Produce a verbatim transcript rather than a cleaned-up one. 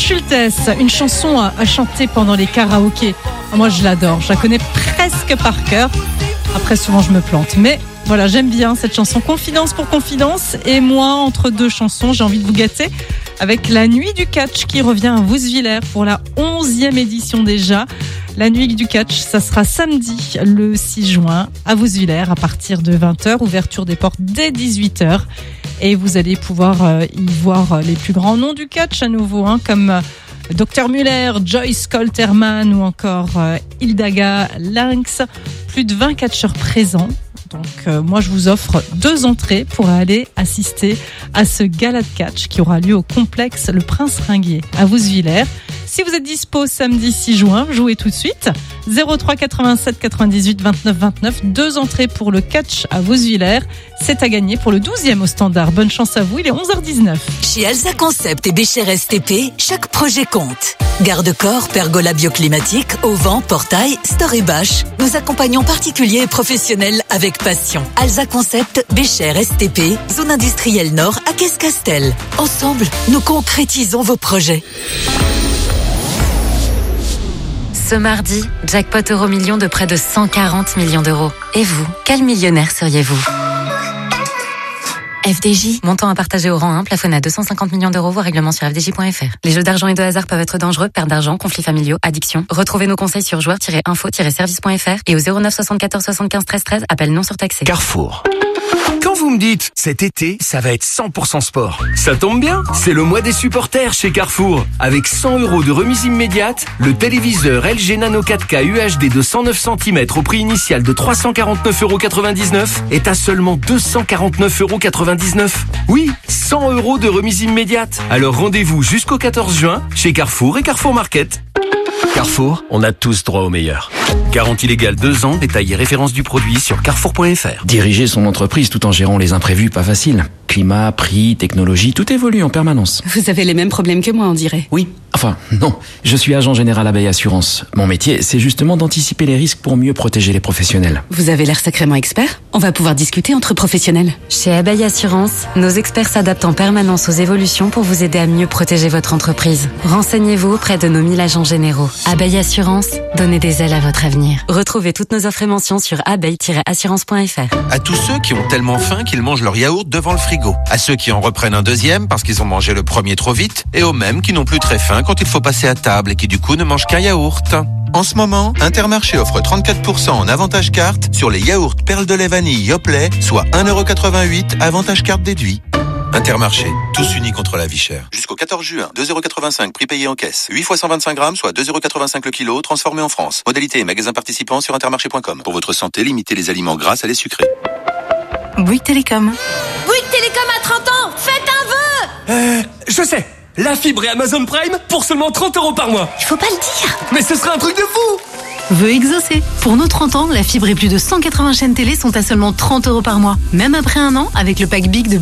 Schultes, une chanson à, à chanter pendant les karaokés. Moi, je l'adore. Je la connais presque par cœur. Après, souvent, je me plante. Mais voilà, j'aime bien cette chanson. Confidence pour confidence. Et moi, entre deux chansons, j'ai envie de vous gâter avec la Nuit du Catch qui revient à Vousvillers pour la onzième édition déjà. La Nuit du Catch, ça sera samedi le six juin à Vousvillers à partir de vingt heures. Ouverture des portes dès dix-huit heures. Et vous allez pouvoir euh, y voir les plus grands noms du catch à nouveau, hein, comme euh, docteur Muller, Joyce Colterman ou encore euh, Hildaga Lynx. Plus de vingt catcheurs présents. Donc euh, moi je vous offre deux entrées pour aller assister à ce gala de catch qui aura lieu au complexe Le Prince Ringuier à Vousvillers. Si vous êtes dispo samedi six juin, jouez tout de suite. zéro trois quatre-vingt-sept quatre-vingt-dix-huit vingt-neuf vingt-neuf. Deux entrées pour le catch à Vousvillers. C'est à gagner pour le douzième au standard. Bonne chance à vous, il est onze heures dix-neuf. Chez Alsa Concept et Bécher S T P, chaque projet compte. Garde-corps, pergola bioclimatique, auvent, portail, store et bâche. Nous accompagnons particuliers et professionnels avec passion. Alsa Concept, Bécher S T P, zone industrielle nord à Caisse-Castel. Ensemble, nous concrétisons vos projets. Ce mardi, jackpot euro million de près de cent quarante millions d'euros. Et vous, quel millionnaire seriez-vous ? F D J, montant à partager au rang un, plafonné à deux cent cinquante millions d'euros, voire règlement sur f d j point f r. Les jeux d'argent et de hasard peuvent être dangereux, perte d'argent, conflits familiaux, addiction. Retrouvez nos conseils sur joueurs tiret info tiret service point f r et au zéro neuf soixante-quatorze soixante-quinze treize treize, appel non surtaxé. Carrefour. Quand vous me dites, cet été, ça va être cent pour cent sport, ça tombe bien, c'est le mois des supporters chez Carrefour. Avec cent euros de remise immédiate, le téléviseur L G Nano quatre K U H D de cent neuf centimètres au prix initial de trois cent quarante-neuf euros quatre-vingt-dix-neuf est à seulement deux cent quarante-neuf euros quatre-vingt-dix-neuf. Oui, cent euros de remise immédiate. Alors rendez-vous jusqu'au quatorze juin chez Carrefour et Carrefour Market. Carrefour, on a tous droit au meilleur. Garantie légale deux ans, détail et référence du produit sur carrefour point f r. Diriger son entreprise tout en gérant les imprévus, pas facile. Climat, prix, technologie, tout évolue en permanence. Vous avez les mêmes problèmes que moi, on dirait. Oui, enfin, non. Je suis agent général Abeille Assurance. Mon métier, c'est justement d'anticiper les risques pour mieux protéger les professionnels. Vous avez l'air sacrément expert. On va pouvoir discuter entre professionnels. Chez Abeille Assurance, nos experts s'adaptent en permanence aux évolutions pour vous aider à mieux protéger votre entreprise. Renseignez-vous auprès de nos mille agents généraux. Abeille Assurance, donnez des ailes à votre avenir. Retrouvez toutes nos offres et mentions sur abeille tiret assurance point f r. À tous ceux qui ont tellement faim qu'ils mangent leur yaourt devant le frigo. À ceux qui en reprennent un deuxième parce qu'ils ont mangé le premier trop vite. Et aux mêmes qui n'ont plus très faim quand il faut passer à table et qui du coup ne mangent qu'un yaourt. En ce moment, Intermarché offre trente-quatre pour cent en avantage carte sur les yaourts perles de lait vanille Yoplait, soit un euro quatre-vingt-huit, avantage carte déduit. Intermarché, tous unis contre la vie chère. Jusqu'au quatorze juin, deux euros quatre-vingt-cinq, prix payé en caisse. huit fois cent vingt-cinq grammes, soit deux euros quatre-vingt-cinq le kilo, transformé en France. Modalité et magasins participants sur intermarché point com. Pour votre santé, limitez les aliments gras à les sucrés. Bouygues Télécom. Bouygues Télécom à trente ans, faites un vœu. Euh, je sais. La fibre et Amazon Prime pour seulement trente euros par mois. Il faut pas le dire. Mais ce serait un truc de fou. Vœu exaucé. Pour nos trente ans, la fibre et plus de cent quatre-vingts chaînes télé sont à seulement trente euros par mois. Même après un an, avec le pack Big de